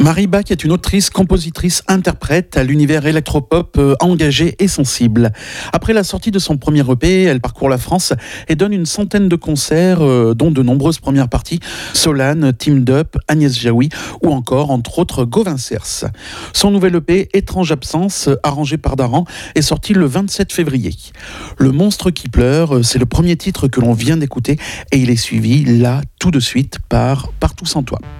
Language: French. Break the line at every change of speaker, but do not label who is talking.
Marie Bach est une autrice, compositrice, interprète à l'univers électropop engagé et sensible. Après la sortie de son premier EP, elle parcourt la France et donne une centaine de concerts, dont de nombreuses premières parties, Solane, Team Dup, Agnès Jaoui ou encore, entre autres, Gauvin Cers. Son nouvel EP, Étrange Absence, arrangé par Daran, est sorti le 27 février. Le monstre qui pleure, c'est le premier titre que l'on vient d'écouter et il est suivi là, tout de suite, par Partout sans toi.